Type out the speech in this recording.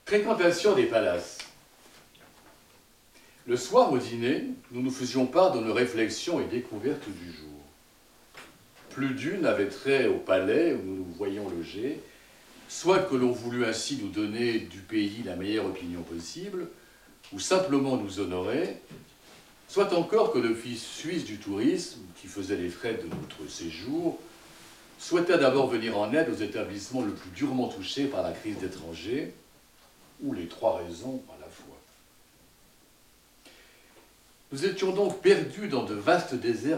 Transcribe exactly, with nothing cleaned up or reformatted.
Fréquentation des palaces. Le soir au dîner, nous nous faisions part de nos réflexions et découvertes du jour. Plus d'une avait trait au palais où nous nous voyions loger, soit que l'on voulut ainsi nous donner du pays la meilleure opinion possible, ou simplement nous honorer, soit encore que l'Office suisse du tourisme, qui faisait les frais de notre séjour, souhaitait d'abord venir en aide aux établissements le plus durement touchés par la crise d'étrangers, ou les trois raisons à la fois. Nous étions donc perdus dans de vastes déserts